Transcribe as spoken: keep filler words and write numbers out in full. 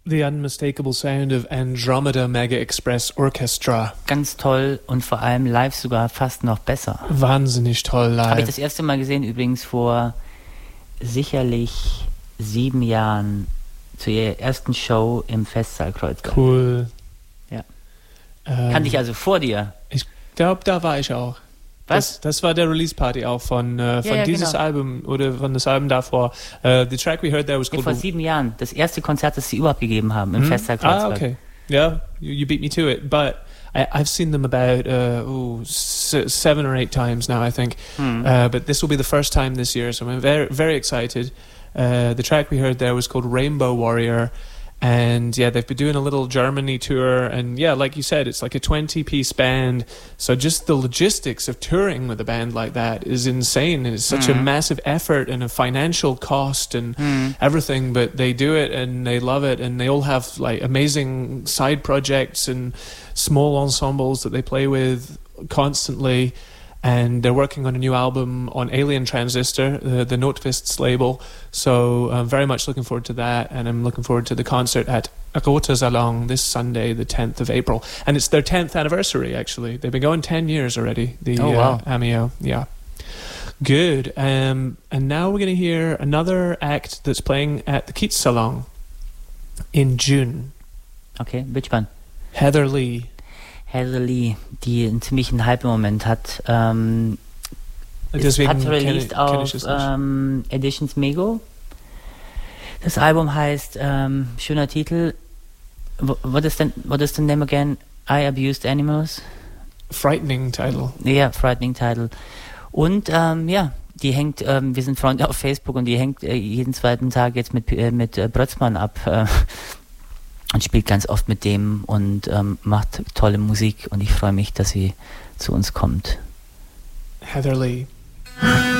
The unmistakable sound of Andromeda Mega Express Orchestra. Ganz toll und vor allem live sogar fast noch besser. Wahnsinnig toll live. Habe ich das erste Mal gesehen, übrigens vor sicherlich sieben Jahren zu ihrer ersten Show im Festsaal Kreuzberg. Cool. Ja. Ähm, Kannte ich also vor dir. Ich glaube, da war ich auch. Was? Das, das war der Release-Party auch von, äh, von ja, dieses genau. Album oder von das Album davor. Uh, the track we heard there was Ja, called... vor sieben Jahren. Das erste Konzert, das sie überhaupt gegeben haben im Mhm. Festsaal Kreuzberg. Ah, okay. Yeah, you, you beat me to it. But I, I've seen them about uh, ooh, s- seven or eight times now, I think. Mhm. Uh, but this will be the first time this year, so I'm very, very excited. Uh, the track we heard there was called Rainbow Warrior. And yeah, they've been doing a little Germany tour, and yeah, like you said, it's like a twenty-piece band. So just the logistics of touring with a band like that is insane, and it's such mm. a massive effort and a financial cost and mm. everything. But they do it, and they love it, and they all have like amazing side projects and small ensembles that they play with constantly. And they're working on a new album on Alien Transistor, the, the Notefists label. So I'm very much looking forward to that. And I'm looking forward to the concert at Rota Salon this Sunday, the tenth of April. And it's their tenth anniversary, actually. They've been going ten years already, the oh, wow. uh, Amio. Yeah. Good. Um, and now we're going to hear another act that's playing at the Keats Salon in June. Okay, which one? Heather Lee. Heather Lee, die einen ziemlichen Hype im Moment hat. Ähm, Deswegen hat released kenn, kenn auf ähm, Editions Mego. Das Album heißt, ähm, schöner Titel. What is, the, what is the name again? I Abused Animals. Frightening Title. Ja, Frightening Title. Und ähm, ja, die hängt, ähm, wir sind Freunde auf Facebook und die hängt äh, jeden zweiten Tag jetzt mit, äh, mit äh, Brötzmann ab. Äh, und spielt ganz oft mit dem und ähm, macht tolle Musik und ich freue mich, dass sie zu uns kommt. Heather Lee.